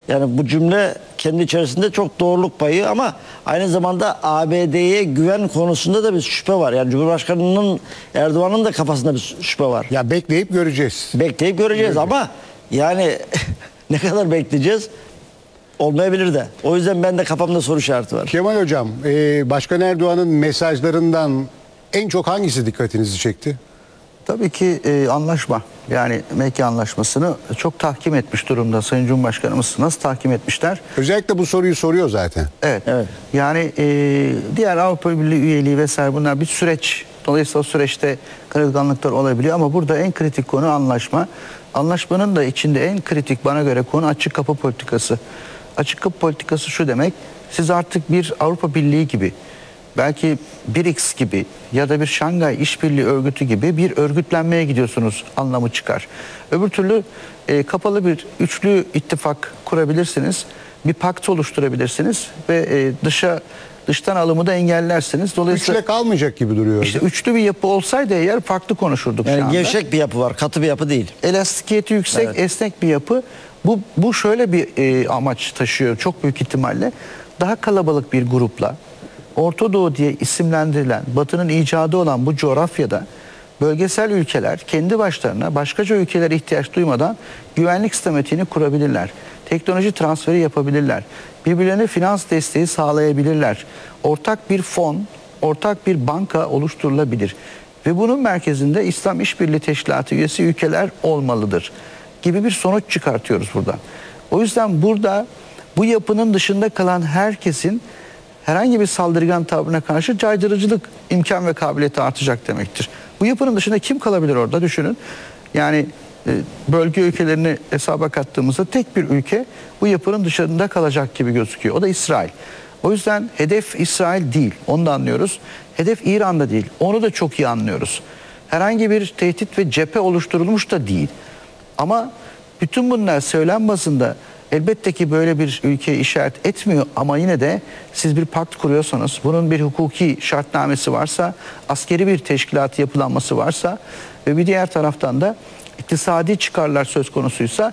Yani bu cümle kendi içerisinde çok doğruluk payı ama aynı zamanda ABD'ye güven konusunda da bir şüphe var. Yani Cumhurbaşkanı'nın, Erdoğan'ın da kafasında bir şüphe var. Ya bekleyip göreceğiz. Bekleyip göreceğiz ama yani ne kadar bekleyeceğiz? Olmayabilir de. O yüzden ben de kafamda soru işareti var. Kemal Hocam, Başkan Erdoğan'ın mesajlarından en çok hangisi dikkatinizi çekti? Tabii ki anlaşma, yani Mekke Anlaşması'nı çok tahkim etmiş durumda Sayın Cumhurbaşkanımız. Nasıl tahkim etmişler? Özellikle bu soruyu soruyor zaten. Evet. Evet. Yani diğer Avrupa Birliği üyeliği vesaire, bunlar bir süreç. Dolayısıyla o süreçte kırılganlıklar olabiliyor ama burada en kritik konu anlaşma. Anlaşmanın da içinde en kritik bana göre konu açık kapı politikası. Açık kapı politikası şu demek: siz artık bir Avrupa Birliği gibi, belki BRICS gibi ya da bir Şangay İşbirliği Örgütü gibi bir örgütlenmeye gidiyorsunuz anlamı çıkar. Öbür türlü kapalı bir üçlü ittifak kurabilirsiniz, bir pakt oluşturabilirsiniz ve dıştan alımı da engellersiniz. Dolayısıyla Üçle kalmayacak gibi duruyor. işte üçlü bir yapı olsaydı eğer farklı konuşurduk şu Yani anda. gevşek bir yapı var, katı bir yapı değil. Elastikiyeti yüksek, Evet. esnek bir yapı. Bu şöyle bir amaç taşıyor çok büyük ihtimalle. Daha kalabalık bir grupla, Orta Doğu diye isimlendirilen, Batı'nın icadı olan bu coğrafyada bölgesel ülkeler kendi başlarına başkaca ülkelere ihtiyaç duymadan güvenlik sistematiğini kurabilirler. Teknoloji transferi yapabilirler. Birbirlerine finans desteği sağlayabilirler. Ortak bir fon, ortak bir banka oluşturulabilir. Ve bunun merkezinde İslam İşbirliği Teşkilatı üyesi ülkeler olmalıdır gibi bir sonuç çıkartıyoruz buradan. O yüzden burada bu yapının dışında kalan herkesin herhangi bir saldırgan tavrına karşı caydırıcılık imkan ve kabiliyeti artacak demektir. Bu yapının dışında kim kalabilir orada, düşünün. Yani bölge ülkelerini hesaba kattığımızda tek bir ülke bu yapının dışında kalacak gibi gözüküyor. O da İsrail. O yüzden hedef İsrail değil, onu da anlıyoruz. Hedef İran'da değil, onu da çok iyi anlıyoruz. Herhangi bir tehdit ve cephe oluşturulmuş da değil. Ama bütün bunlar söylem bazında elbette ki böyle bir ülkeye işaret etmiyor ama yine de siz bir pakt kuruyorsanız, bunun bir hukuki şartnamesi varsa, askeri bir teşkilatı yapılanması varsa ve bir diğer taraftan da iktisadi çıkarlar söz konusuysa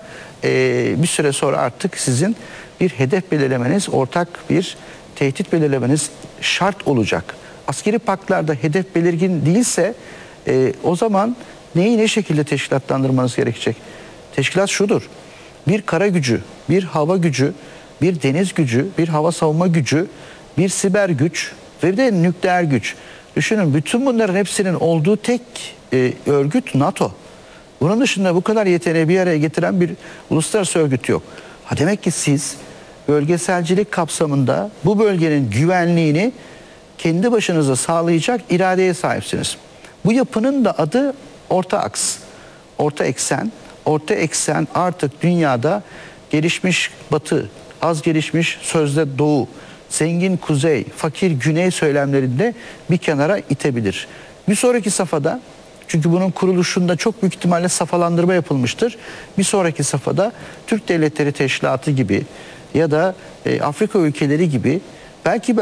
bir süre sonra artık sizin bir hedef belirlemeniz, ortak bir tehdit belirlemeniz şart olacak. Askeri paktlarda hedef belirgin değilse o zaman neyi ne şekilde teşkilatlandırmanız gerekecek? Teşkilat şudur: bir kara gücü, bir hava gücü, bir deniz gücü, bir hava savunma gücü, bir siber güç ve bir de nükleer güç. Düşünün, bütün bunların hepsinin olduğu tek örgüt NATO. Bunun dışında bu kadar yeteneği bir araya getiren bir uluslararası örgüt yok. Ha, demek ki siz bölgeselcilik kapsamında bu bölgenin güvenliğini kendi başınıza sağlayacak iradeye sahipsiniz. Bu yapının da adı Orta Aks, Orta Eksen. Orta eksen artık dünyada gelişmiş batı, az gelişmiş sözde doğu, zengin kuzey, fakir güney söylemlerinde bir kenara itebilir. Bir sonraki safhada, çünkü bunun kuruluşunda çok büyük ihtimalle safhalandırma yapılmıştır. Bir sonraki safhada Türk Devletleri Teşkilatı gibi ya da Afrika ülkeleri gibi belki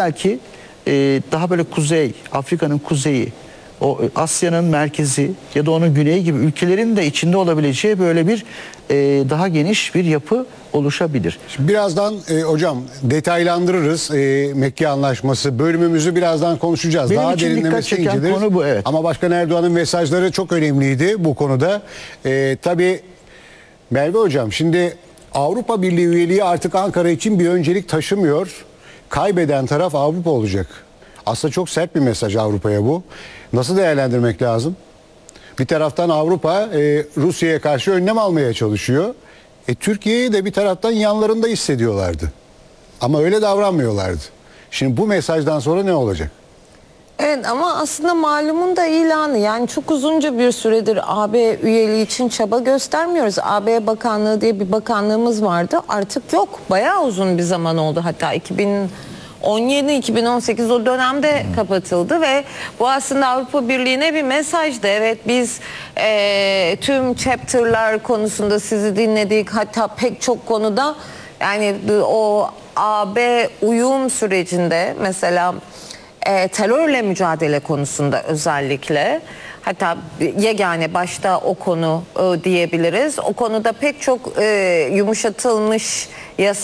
daha böyle kuzey, Afrika'nın kuzeyi, o Asya'nın merkezi ya da onun güneyi gibi ülkelerin de içinde olabileceği böyle bir daha geniş bir yapı oluşabilir. Şimdi birazdan hocam detaylandırırız Mekke Anlaşması bölümümüzü, birazdan konuşacağız. Benim daha için dikkat derinlemesine çeken inceleriz. konu bu, evet. Ama Başkan Erdoğan'ın mesajları çok önemliydi bu konuda. Tabii Merve hocam, şimdi Avrupa Birliği üyeliği artık Ankara için bir öncelik taşımıyor. Kaybeden taraf Avrupa olacak. Aslında çok sert bir mesaj Avrupa'ya bu. Nasıl değerlendirmek lazım? Bir taraftan Avrupa Rusya'ya karşı önlem almaya çalışıyor. Türkiye'yi de bir taraftan yanlarında hissediyorlardı. Ama öyle davranmıyorlardı. Şimdi bu mesajdan sonra ne olacak? Evet, ama aslında malumun da ilanı, yani çok uzunca bir süredir AB üyeliği için çaba göstermiyoruz. AB Bakanlığı diye bir bakanlığımız vardı, artık yok. Bayağı uzun bir zaman oldu, hatta 2017-2018 o dönemde kapatıldı ve bu aslında Avrupa Birliği'ne bir mesajdı. Evet, biz tüm chapter'lar konusunda sizi dinledik, hatta pek çok konuda, yani o AB uyum sürecinde mesela terörle mücadele konusunda özellikle, hatta yegane başta o konu diyebiliriz. O konuda pek çok yumuşatılmış